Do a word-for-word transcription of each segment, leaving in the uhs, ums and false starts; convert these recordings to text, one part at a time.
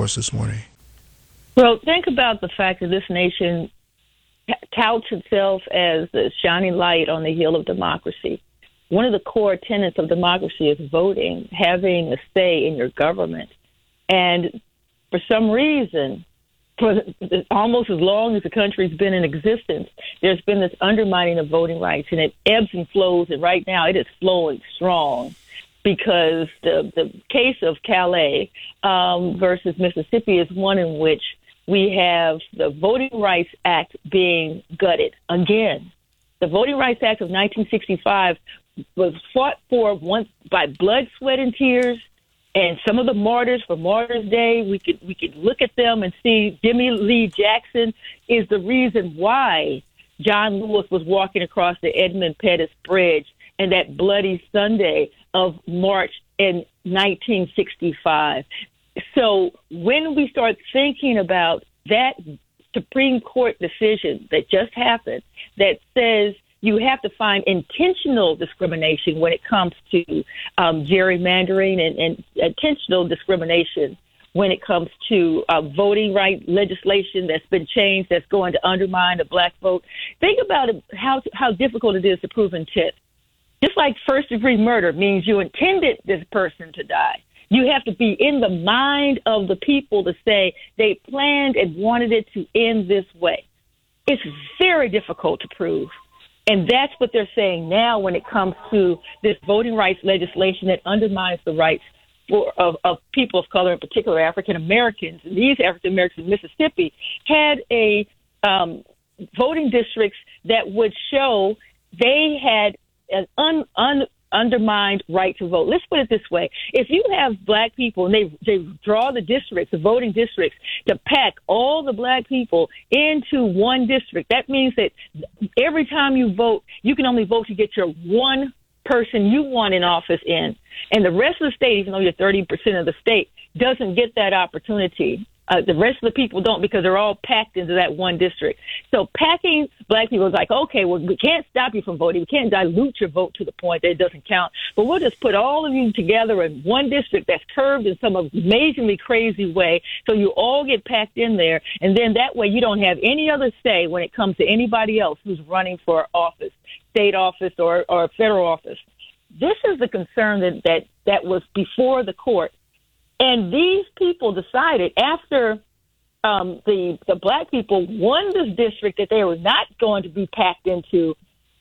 for us this morning? Well, think about the fact that this nation touts itself as the shining light on the hill of democracy. One of the core tenets of democracy is voting, having a say in your government. And for some reason, for almost as long as the country's been in existence, there's been this undermining of voting rights, and it ebbs and flows, and right now it is flowing strong because the, the case of Calais um, versus Mississippi is one in which we have the Voting Rights Act being gutted again. The Voting Rights Act of nineteen sixty-five was fought for once by blood, sweat, and tears. And some of the martyrs for Martyrs Day, we could we could look at them and see Jimmy Lee Jackson is the reason why John Lewis was walking across the Edmund Pettus Bridge and that bloody Sunday of March in nineteen sixty-five. So when we start thinking about that Supreme Court decision that just happened that says you have to find intentional discrimination when it comes to um, gerrymandering and, and intentional discrimination when it comes to uh, voting right legislation that's been changed that's going to undermine the black vote. Think about it, how how difficult it is to prove intent. Just like first-degree murder means you intended this person to die. You have to be in the mind of the people to say they planned and wanted it to end this way. It's very difficult to prove. And that's what they're saying now when it comes to this voting rights legislation that undermines the rights for, of, of people of color, in particular African Americans. And these African Americans in Mississippi had a um, voting districts that would show they had an un, un, undermined right to vote. Let's put it this way. If you have black people and they, they draw the districts, the voting districts, to pack all the black people into one district, that means that every time you vote, you can only vote to get your one person you want in office in. And the rest of the state, even though you're thirty percent of the state, doesn't get that opportunity. Uh, the rest of the people don't because they're all packed into that one district. So packing black people is like, okay, well, we can't stop you from voting. We can't dilute your vote to the point that it doesn't count. But we'll just put all of you together in one district that's curved in some amazingly crazy way so you all get packed in there. And then that way you don't have any other say when it comes to anybody else who's running for office, state office or, or federal office. This is the concern that, that, that was before the court. And these people decided after um, the the black people won this district that they were not going to be packed into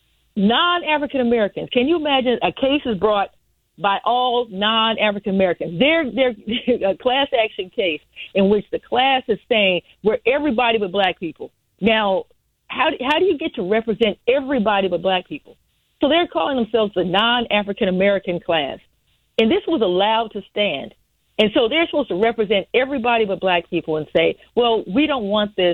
non-African Americans. Can you imagine a case is brought by all non-African Americans? They're, they're a class action case in which the class is saying we're everybody but black people. Now, how do, how do you get to represent everybody but black people? So they're calling themselves the non-African American class. And this was allowed to stand. And so they're supposed to represent everybody but black people and say, well, we don't want this.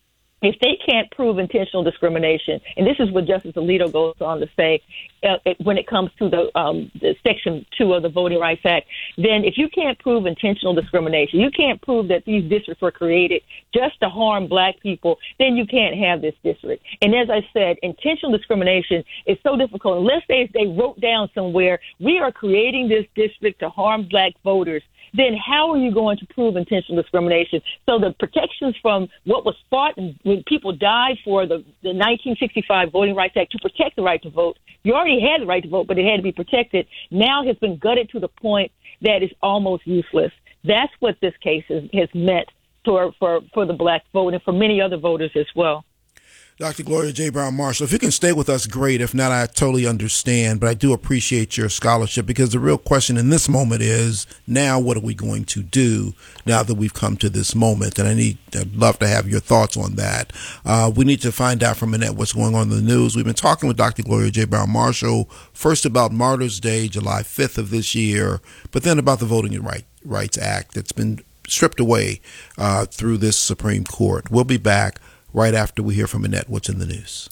If they can't prove intentional discrimination, and this is what Justice Alito goes on to say uh, it, when it comes to the, um, the Section two of the Voting Rights Act, then if you can't prove intentional discrimination, you can't prove that these districts were created just to harm black people, then you can't have this district. And as I said, intentional discrimination is so difficult. Unless they, they wrote down somewhere, we are creating this district to harm black voters, then how are you going to prove intentional discrimination? So the protections from what was fought and when people died for the, the nineteen sixty-five Voting Rights Act to protect the right to vote, you already had the right to vote, but it had to be protected, now has been gutted to the point that it's almost useless. That's what this case has, has meant for, for, for the black vote and for many other voters as well. Doctor Gloria J. Brown Marshall, if you can stay with us, great. If not, I totally understand. But I do appreciate your scholarship because the real question in this moment is, now what are we going to do now that we've come to this moment? And I need, I'd love to have your thoughts on that. Uh, we need to find out from Annette what's going on in the news. We've been talking with Doctor Gloria J. Brown Marshall, first about Martyrs Day, July fifth of this year, but then about the Voting Rights Act that's been stripped away uh, through this Supreme Court. We'll be back right after we hear from Annette what's in the news.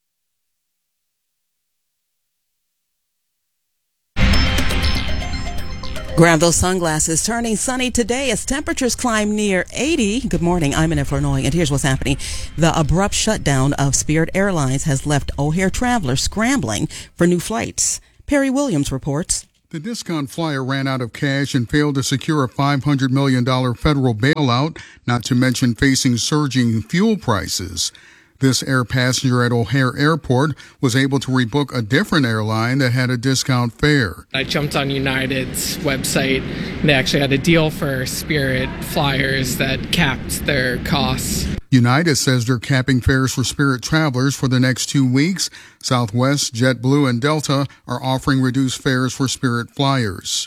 Grab those sunglasses. Turning sunny today as temperatures climb near eighty. Good morning. I'm Annette Flournoy, and here's what's happening. The abrupt shutdown of Spirit Airlines has left O'Hare travelers scrambling for new flights. Perry Williams reports. The discount flyer ran out of cash and failed to secure a five hundred million dollars federal bailout, not to mention facing surging fuel prices. This air passenger at O'Hare Airport was able to rebook a different airline that had a discount fare. I jumped on United's website. They actually had a deal for Spirit flyers that capped their costs. United says they're capping fares for Spirit travelers for the next two weeks. Southwest, JetBlue, and Delta are offering reduced fares for Spirit flyers.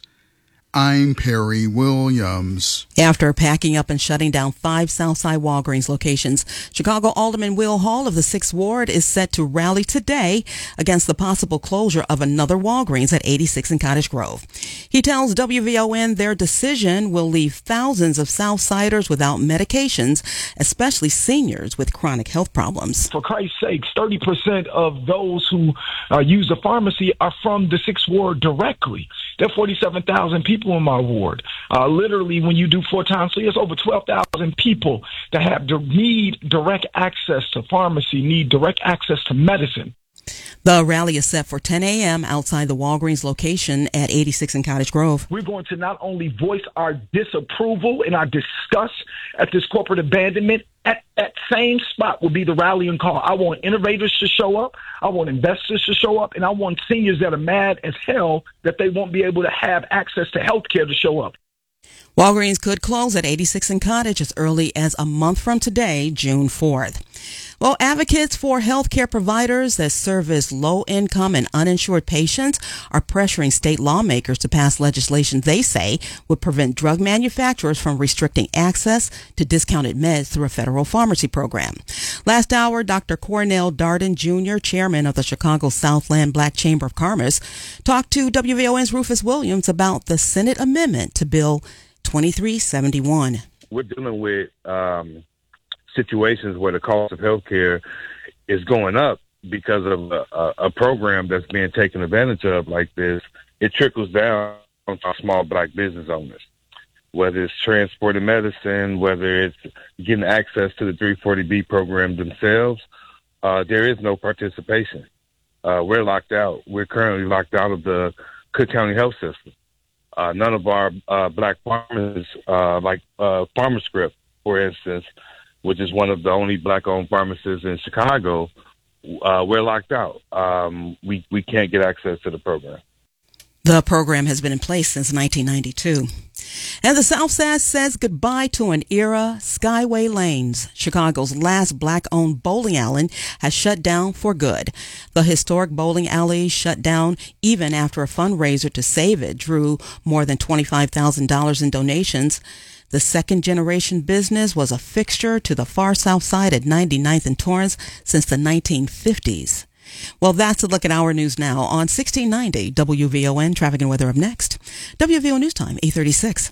I'm Perry Williams. After packing up and shutting down five Southside Walgreens locations, Chicago Alderman Will Hall of the sixth Ward is set to rally today against the possible closure of another Walgreens at eighty-six in Cottage Grove. He tells W V O N their decision will leave thousands of Southsiders without medications, especially seniors with chronic health problems. For Christ's sakes, thirty percent of those who uh, use the pharmacy are from the sixth Ward directly. There are forty-seven thousand people in my ward. Uh, literally, when you do four times three, it's over twelve thousand people that have need direct access to pharmacy, need direct access to medicine. The rally is set for ten a.m. outside the Walgreens location at eighty-six in Cottage Grove. We're going to not only voice our disapproval and our disgust at this corporate abandonment, at that same spot will be the rallying call. I want innovators to show up. I want investors to show up. And I want seniors that are mad as hell that they won't be able to have access to health care to show up. Walgreens could close at eighty-six in Cottage as early as a month from today, June fourth. Well, advocates for health care providers that service low-income and uninsured patients are pressuring state lawmakers to pass legislation they say would prevent drug manufacturers from restricting access to discounted meds through a federal pharmacy program. Last hour, Doctor Cornell Darden Junior, chairman of the Chicago Southland Black Chamber of Commerce, talked to W V O N's Rufus Williams about the Senate amendment to Bill twenty-three seventy-one. We're dealing with um, situations where the cost of health care is going up because of a, a, a program that's being taken advantage of like this. It trickles down to small black business owners, whether it's transporting medicine, whether it's getting access to the three forty B program themselves. Uh, there is no participation. Uh, we're locked out. We're currently locked out of the Cook County health system. Uh, none of our uh, black pharmacists, uh, like uh, PharmaScript, for instance, which is one of the only black-owned pharmacies in Chicago, uh, we're locked out. Um, we, we can't get access to the program. The program has been in place since nineteen ninety-two. And the South Side says goodbye to an era. Skyway Lanes, Chicago's last black-owned bowling alley, has shut down for good. The historic bowling alley shut down even after a fundraiser to save it drew more than twenty-five thousand dollars in donations. The second-generation business was a fixture to the far south side at ninety-ninth and Torrance since the nineteen fifties. Well, that's a look at our news now on sixteen ninety W V O N. Traffic and weather up next. W V O News Time, eight thirty-six.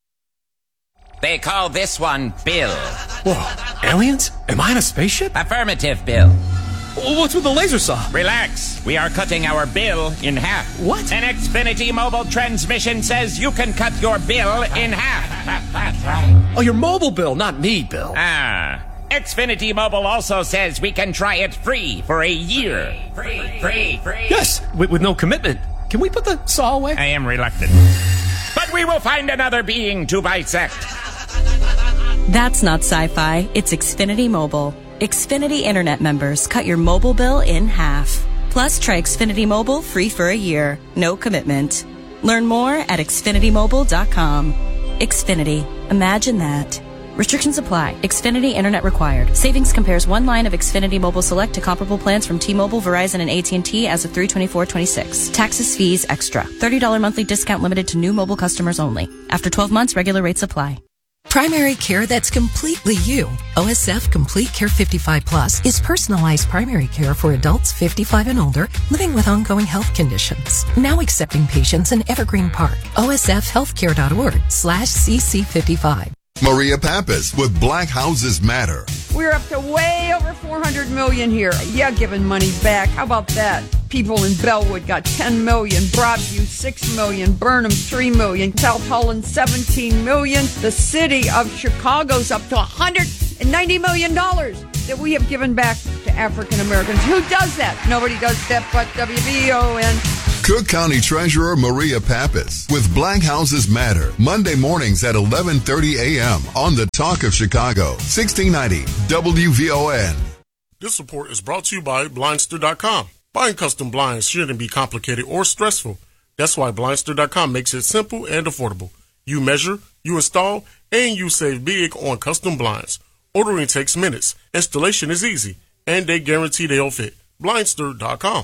They call this one Bill. Whoa, aliens? Am I in a spaceship? Affirmative, Bill. What's with the laser saw? Relax. We are cutting our bill in half. What? An Xfinity mobile transmission says you can cut your bill in half. Oh, your mobile bill, not me, Bill. Ah. Xfinity Mobile also says we can try it free for a year. Free, free, free. Yes, with, with no commitment. Can we put the saw away? I am reluctant. But we will find another being to bisect. That's not sci-fi. It's Xfinity Mobile. Xfinity Internet members cut your mobile bill in half. Plus, try Xfinity Mobile free for a year. No commitment. Learn more at Xfinity Mobile dot com. Xfinity. Imagine that. Restrictions apply. Xfinity Internet required. Savings compares one line of Xfinity Mobile Select to comparable plans from T-Mobile, Verizon, and A T and T as of three twenty-four twenty-six. Taxes, fees, extra. thirty dollars monthly discount limited to new mobile customers only. After twelve months, regular rates apply. Primary care that's completely you. O S F Complete Care fifty-five Plus is personalized primary care for adults fifty-five and older living with ongoing health conditions. Now accepting patients in Evergreen Park. O S F healthcare dot org slash C C fifty-five. Maria Pappas with Black Houses Matter. We're up to way over four hundred million here. Yeah, giving money back. How about that? People in Bellwood got ten million, Broadview six million, Burnham three million, South Holland seventeen million. The city of Chicago's up to one hundred ninety million dollars that we have given back to African Americans. Who does that? Nobody does that but W V O N. Cook County Treasurer Maria Pappas with Black Houses Matter, Monday mornings at eleven thirty a.m. on the Talk of Chicago, sixteen ninety W V O N. This report is brought to you by Blindster dot com. Buying custom blinds shouldn't be complicated or stressful. That's why Blindster dot com makes it simple and affordable. You measure, you install, and you save big on custom blinds. Ordering takes minutes. Installation is easy, and they guarantee they'll fit. Blindster dot com.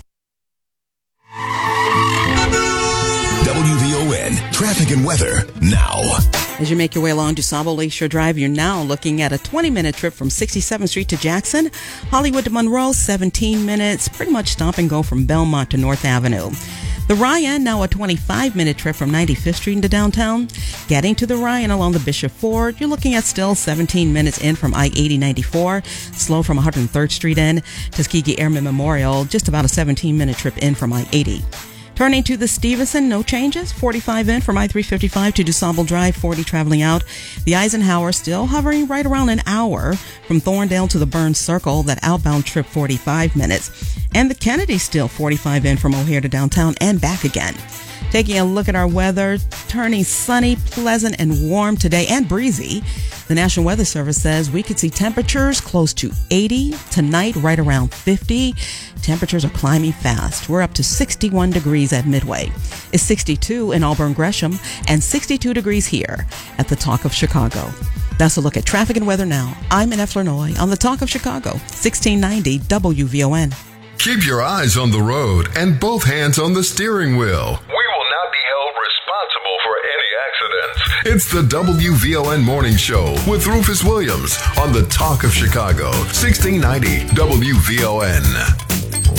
W V O N traffic and weather now. As you make your way along DuSable Lakeshore Drive, you're now looking at a twenty-minute trip from sixty-seventh Street to Jackson, Hollywood to Monroe, seventeen minutes, pretty much stop and go from Belmont to North Avenue. The Ryan, now a twenty-five minute trip from ninety-fifth Street into downtown. Getting to the Ryan along the Bishop Ford, you're looking at still seventeen minutes in from I eighty ninety-four, slow from one hundred third Street in. Tuskegee Airmen Memorial, just about a seventeen minute trip in from I eighty. Turning to the Stevenson, no changes. forty-five in from I three fifty-five to DuSable Drive, forty traveling out. The Eisenhower still hovering right around an hour from Thorndale to the Burns Circle. That outbound trip, forty-five minutes. And the Kennedy still forty-five in from O'Hare to downtown and back again. Taking a look at our weather, turning sunny, pleasant, and warm today and breezy. The National Weather Service says we could see temperatures close to eighty tonight, right around fifty. Temperatures are climbing fast. We're up to sixty-one degrees at Midway. It's sixty-two in Auburn Gresham and sixty-two degrees here at the Talk of Chicago. That's a look at traffic and weather now. I'm Annette Flournoy on the Talk of Chicago, sixteen ninety W V O N. Keep your eyes on the road and both hands on the steering wheel. We will not be held responsible for any accidents. It's the W V O N Morning Show with Rufus Williams on the Talk of Chicago, sixteen ninety W V O N.